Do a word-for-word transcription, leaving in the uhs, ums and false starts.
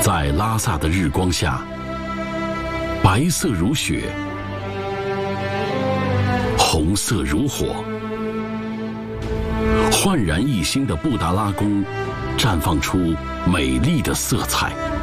在拉萨的日光下，白色如雪，红色如火。焕然一新的布达拉宫绽放出美丽的色彩。